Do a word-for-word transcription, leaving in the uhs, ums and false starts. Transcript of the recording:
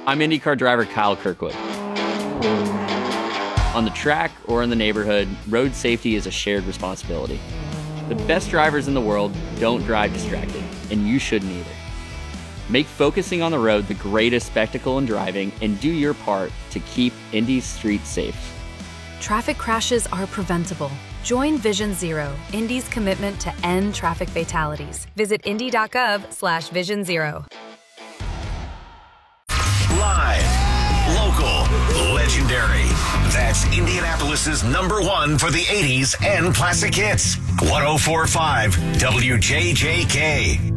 I'm IndyCar driver Kyle Kirkwood. On the track or in the neighborhood, road safety is a shared responsibility. The best drivers in the world don't drive distracted, and you shouldn't either. Make focusing on the road the greatest spectacle in driving and do your part to keep Indy's streets safe. Traffic crashes are preventable. Join Vision Zero, Indy's commitment to end traffic fatalities. Visit indy.gov slash vision zero. Live, local, legendary. That's Indianapolis's number one for the eighties and classic hits. one oh four point five W J J K.